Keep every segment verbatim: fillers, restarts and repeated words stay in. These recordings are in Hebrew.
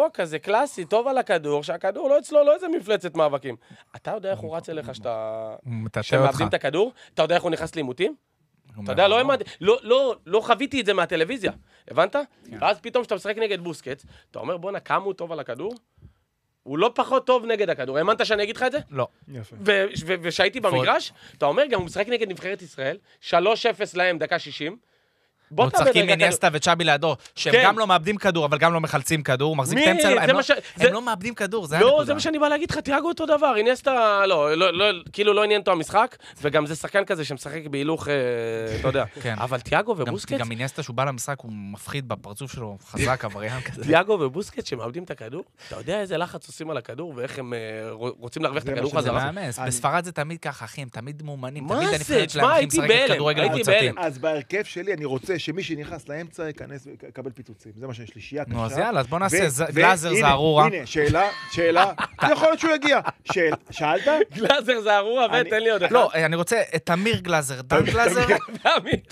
תיאגו כזה קלאסי, טוב על הכדור, שהכדור לא אצלו, לא איזה מפלצת מאבקים. אתה יודע איך הוא רץ אליך שאתה מאבדים את הכדור? אתה יודע איך הוא נכנס לאימותים? אתה יודע, לא, לא, לא, לא חוויתי את זה מהטלוויזיה, הבנת? ואז פתאום שאתה משחק נגד בוסקץ, אתה אומר, בוא נקם הוא טוב על הכדור, הוא לא פחות טוב נגד הכדור. האמנת שאני אגיד לך את זה? לא. יפה. ושהייתי במגרש, אתה אומר, גם הוא משחק נגד נבחרת ישראל, שלוש אפס להם, דקה שישים, הוא צחקים איניאסטה וצ'אבי לידו, שהם גם לא מאבדים כדור, אבל גם לא מחלצים כדור, מחזיק את האמצע, הם לא מאבדים כדור, זה הנקודה. לא, זה מה שאני בא להגיד לך, תיאגו אותו דבר, איניאסטה, לא, כאילו לא עניין אותו המשחק, וגם זה שחקן כזה שמשחק בהילוך, אתה יודע. אבל תיאגו ובוסקץ... גם איניאסטה שהוא בא למשחק, הוא מפחיד בפרצוף שלו, חזק, עבריין כזה. תיאגו ובוסקץ שמאבדים את הכדור, אתה יודע איזה לחץ עושים על הכדור, ואיך הם רוצים להרוויח את הכדור חזרה. בספרד זה תמיד ככה, אחי, הם תמיד מאומנים, מה תמיד זה? הנבחרת שלהם, תשמע, הכי הייתי משחקת בהלם, כדורגל הייתי קבוצתי. בהלם. אז בהרכב שלי אני רוצה שמי שנכנס לאמצע ייכנס ויקבל פיצוצים. זה מה שיש לי, שיהיה קשה. נו, אז יאללה, אז בוא נעשה גלאזר זערורה. הנה, שאלה, שאלה, יכול להיות שהוא יגיע. שאלת? גלאזר זערורה, ותן לי עוד אחד. לא, אני רוצה את אמיר גלאזר, דן גלאזר. עמית.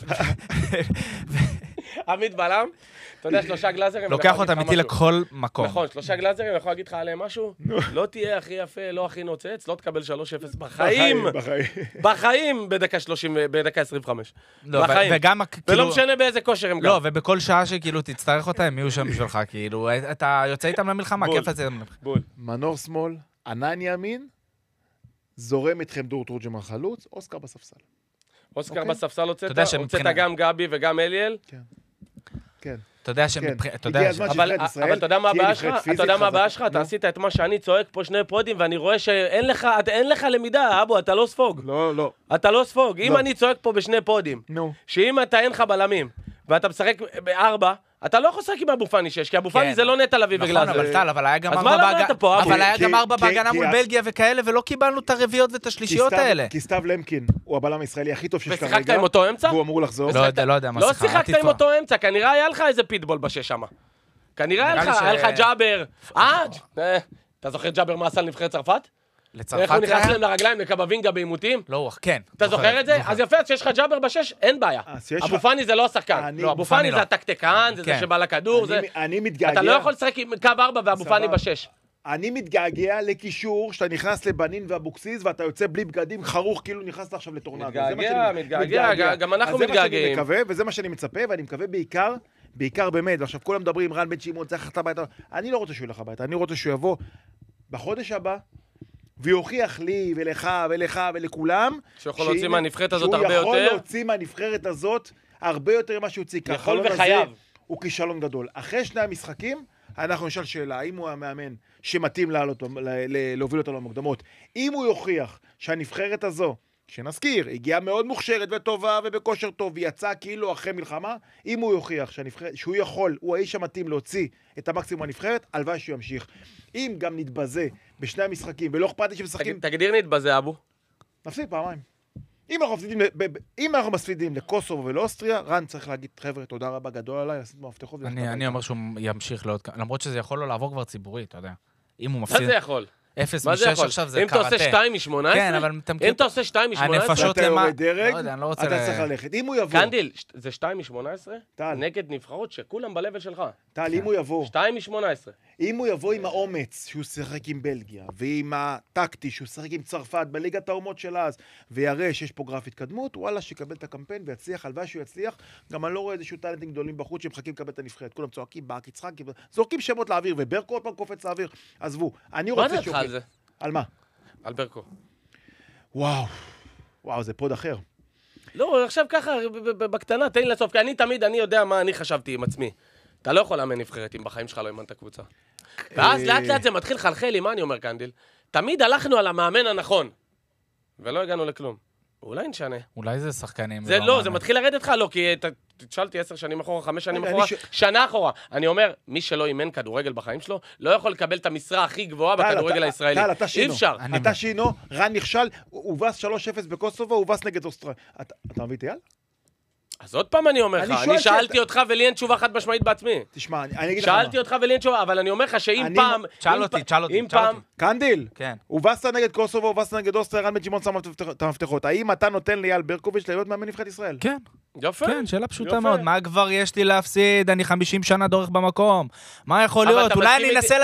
עמית בלם. אתה יודע, שלושה גלאזרים... לוקח אותם איתי לכל מקום. נכון, שלושה גלאזרים, אני יכול להגיד לך עליהם משהו? לא תהיה הכי יפה, לא הכי נוצץ, לא תקבל שלוש אפס בחיים. בחיים בדקה שלושים, בדקה עשרים וחמש. בחיים. ולא משנה באיזה כושר הם גם. לא, ובכל שעה שכאילו תצטרך אותם, הם יהיו שם בשבילך, כאילו, אתה יוצא איתם למלחמה, כיף את זה. מנור שמאל, ענן ימין, זורם איתכם דור תורג'מן חלוץ, אוסקר בספסל. אוסקר בספסל הוצאת, הוצאת גם גבי וגם אליאל. כן. כן. אתה יודע שמבחינת... אבל אתה יודע מה הבעיה שלך? אתה יודע מה הבעיה שלך? אתה עשית את מה שאני צועק פה שני פודים, ואני רואה שאין לך, אין לך למידה, אבו, אתה לא ספוג. לא, לא. אתה לא ספוג. אם אני צועק פה בשני פודים, שאם אתה אין לך בלמים, ואתה משחק בארבע, אתה לא יכול לשחק עם אבו פאני שש, כי אבו פאני זה לא נטע לביא וגלאזר. נכון, אבל טל, אבל היה גם ארבע בהגנה מול בלגיה וכאלה, ולא קיבלנו את הרביעיות ואת השלישיות האלה. כי סתיו למקין הוא הבלם הישראלי הכי טוב שיש כרגע. ושיחקת עם אותו אמצע? והוא אמור לחזור. לא יודע מה לא שיחקת עם אותו אמצע, כנראה היה לך איזה פיטבול בשש שמה. כנראה היה לך ג'אבר. אה, אתה זוכר ג'אבר מה עשה לנבחרת צרפת? איך הוא נכנס להם לרגליים לקבבינגה באימותים? לא, כן. אתה זוכר את זה? אז יפה, שיש לך ג'אבר בשש, אין בעיה. אבו פאני זה לא השחקן. אבו פאני זה הטקטיקן, זה זה שבא לכדור. אתה לא יכול לשחק עם קו ארבע ואבו פאני בשש. אני מתגעגע לקישור שאתה נכנס לבנין ואבוקסיס ואתה יוצא בלי בגדים חרוך כאילו נכנסת עכשיו לטורנדו. מתגעגע, מתגעגע, גם אנחנו מתגעגעים. וזה מה שאני מצפה, ואני מקווה בעיקר, בעיקר באמת, ועכשיו כולם מדברים, רן בן שמעון, צריך ללכת הביתה. אני לא רוצה שהוא ילך הביתה, אני רוצה שהוא יבוא בחודש הבא, ויוכיח לי ולך ולך ולכולם, שיכול להוציא מהנבחרת הזאת הרבה יותר. שהוא יכול להוציא מהנבחרת הזאת הרבה יותר ממה שהוציא. יכול וחייב. הוא כישלון גדול. אחרי שני המשחקים, אנחנו נשאל שאלה, האם הוא המאמן שמתאים להוביל אותו למוקדמות? אם הוא יוכיח שהנבחרת הזו, שנזכיר, הגיעה מאוד מוכשרת וטובה ובכושר טוב, ויצא כאילו אחרי מלחמה, אם הוא יוכיח שהוא יכול, הוא האיש המתאים להוציא את המקסימום הנבחרת, הלוואי שהוא ימשיך. אם גם נתבזה בשני המשחקים, ולא אכפת לי שמשחקים... תגדיר נתבזה, אבו. נפסיד פעמיים. אם אנחנו מפסידים, אם אנחנו מספידים לקוסובו ולאוסטריה, רן צריך להגיד, חבר'ה, תודה רבה גדול עליי, לשים במפתחות. אני אומר שהוא ימשיך לעוד... למרות שזה יכול לו לעבור כבר ציבורי, אתה יודע. אם הוא מפסיד... מה זה יכול? אפס משש עכשיו זה קראטה. אם אתה עושה שתיים משמונה עשרה? כן, אבל... אם אתה עושה שתיים משמונה עשרה? הנפשות למה? למה... דרג, לא יודע, אני לא רוצה... אתה צריך ללכת. אם הוא יבוא... קנדיל, זה שתיים משמונה עשרה? טל. נגד נבחרות שכולם בלבל שלך. טל, אם הוא יבוא... שתיים משמונה עשרה. אם הוא יבוא עם האומץ שהוא שיחק עם בלגיה, ועם הטקטי שהוא שיחק עם צרפת בליגת האומות של אז, ויראה שיש פה גרף התקדמות, וואלה, שיקבל את הקמפיין ויצליח, הלוואי שהוא יצליח. גם אני לא רואה איזשהו טלנטים גדולים בחוץ שמחכים לקבל את הנבחרת. כולם צועקים, באק, יצחק, זורקים שמות לאוויר, וברקו עוד פעם קופץ לאוויר. עזבו, אני רוצה שהוא... מה על זה? על מה? על ברקו. וואו, וואו, זה פוד אחר. לא, עכשיו ככה, בקטנה, תן לי לסוף, כי אני תמיד, אני יודע מה אני חשבתי עם עצמי. אתה לא יכול לאמן נבחרת אם בחיים שלך לא אימנת קבוצה. ואז לאט לאט זה מתחיל חלחל לי, מה אני אומר, קנדיל? תמיד הלכנו על המאמן הנכון, ולא הגענו לכלום. אולי נשנה. אולי זה שחקנים. זה לא, זה מתחיל לרדת לך, לא, כי תשאלתי עשר שנים אחורה, חמש שנים אחורה, שנה אחורה. אני אומר, מי שלא אימן כדורגל בחיים שלו, לא יכול לקבל את המשרה הכי גבוהה בכדורגל הישראלי. אי אפשר. אתה שינו, רן נכשל, הובס שלוש אפס בקוסובו, הובס נגד אוסטריה. אתה מביא טייל? אז עוד פעם אני אומר לך, אני שאלתי אותך ולי אין תשובה חד משמעית בעצמי. תשמע, אני אגיד לך מה. שאלתי אותך ולי אין תשובה, אבל אני אומר לך שאם פעם... שאל אותי, שאל אותי, שאל אותי. קנדיל, כן. הובסת נגד קוסובו, הובסת נגד אוסטריה, רן בן שמעון שם את המפתחות. האם אתה נותן לאייל ברקוביץ' להיות מאמן נבחרת ישראל? כן. יפה. כן, שאלה פשוטה מאוד. מה כבר יש לי להפסיד? אני חמישים שנה דורך במקום. מה יכול להיות? אולי אני אנסה